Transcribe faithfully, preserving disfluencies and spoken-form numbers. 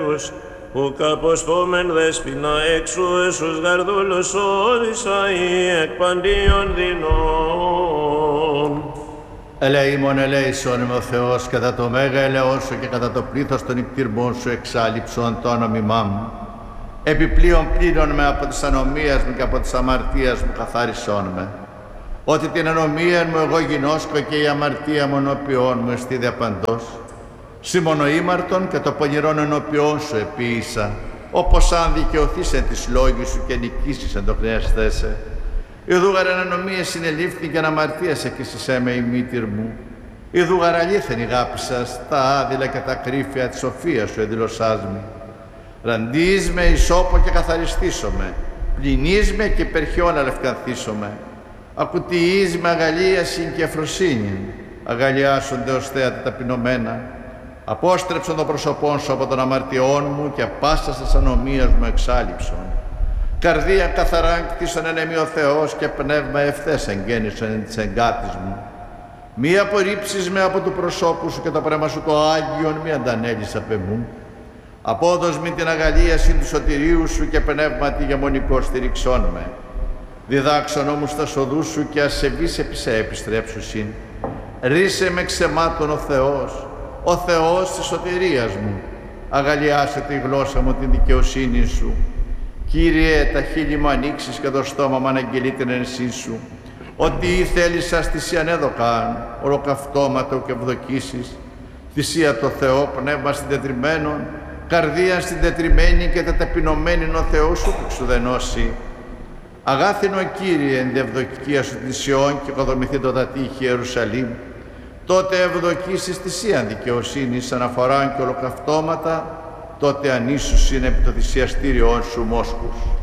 Ο καποστόμεν δέσποινα έξω έσους γαρδούλος όδησα ή εκ παντίον δεινών. Ελεήμον ελέησον με ο Θεός κατά το μέγα ελεός σου και κατά το πλήθος των νηκτήρμων σου εξάλληψον το όνομημά μου. Επιπλέον πλήρων με από τις ανομίας μου και από τις αμαρτίας μου καθάρισόν με. Ότι την ανομία μου εγώ γινώσκω και η αμαρτία μου ενώπιόν μου εστί διαπαντός. Σιμωνοήμαρτον και το πονηρόν ενώπιόν σου επίησα, όπως αν δικαιωθείς εν της λόγης σου και νικήσεις εν το χρειαστέσαι. Ιδούγαρ εν ανομίες συνελήφθη και αναμαρτίας εκείσισέ με η μήτηρ μου. Ιδούγαρ αλήθεν ηγάπησας τα άδειλα και τα κρύφια της σοφίας σου εδηλωσάς με. Ραντείς με ισόπο και καθαριστήσομαι, πλυνείς με και υπερχιόν αλευκανθήσομαι. Ακουτιείς με αγαλίασιν και αφροσύνην, αγαλιάσονται ως θέατα ταπεινωμένα. Απόστρεψον το πρόσωπόν σου από των αμαρτιών μου και πάσας της ανομίας μου εξάλληψον. Καρδία καθαρά κτίσον εν εμεί ο Θεός και πνεύμα ευθές εγγέννησον εν της εγκάτης μου. Μη απορρίψεις με από του προσώπου σου και το πνεύμα σου το Άγιον μη αντανέλεις απ' εμού. Απόδος μη την αγαλίαση του σωτηρίου σου και πνεύματι γεμονικό στηριξών με. Διδάξον όμως τα σοδούς σου και ασεβείς επί σε επιστρέψουσιν. Ρίσε με ξεμάτων ο Θεός, ο Θεός της σωτηρίας μου. Αγαλιάσε τη γλώσσα μου την δικαιοσύνη σου. Κύριε, τα χείλη μου ανοίξεις και το στόμα μου αναγγελεί την ενσύ σου. Ότι θέλησας θυσίαν έδωκαν, ολοκαυτώματο και ευδοκίσεις. Θυσία το Θεό, πνεύμα συντετριμμένον, καρδία συντετριμένη και τεταπεινωμένη ο Θεός σου που ξουδενώσει. Αγάθινο Κύριε, εν ευδοκία σου τη Σιών και οικοδομηθεί το τατήχη Ιερουσαλήμ. Τότε ευδοκίσεις θυσίαν δικαιοσύνης, αναφοράν και ολοκαυτώματα, τότε ανίσους είναι επί το θυσιαστήριόν σου μόσκους.